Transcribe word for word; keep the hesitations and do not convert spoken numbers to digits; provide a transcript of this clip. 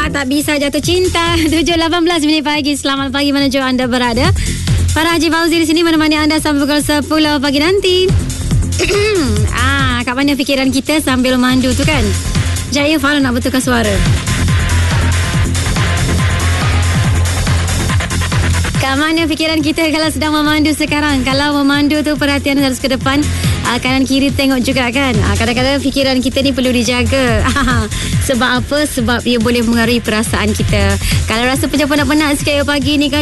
tak bisa jatuh cinta. tujuh lapan belas minit pagi. Selamat pagi menuju anda berada. Para Haji Fauzi di sini menemani anda sampai pukul sepuluh pagi nanti. ah, kat mana fikiran kita sambil memandu tu kan? Jaya Fahlan nak betulkan suara. Kat mana fikiran kita kalau sedang memandu sekarang? Kalau memandu tu perhatian harus ke depan, uh, kanan kiri tengok juga kan. Uh, kadang-kadang fikiran kita ni perlu dijaga. Sebab apa? Sebab ia boleh mengaruhi perasaan kita. Kalau rasa macam penat-penat sikit pagi ni kan,